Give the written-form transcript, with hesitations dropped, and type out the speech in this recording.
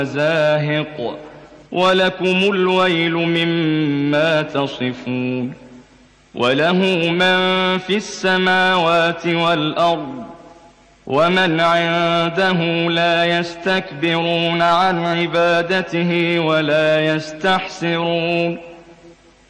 زاهق ولكم الويل مما تصفون وله من في السماوات والأرض ومن عنده لا يستكبرون عن عبادته ولا يستحسرون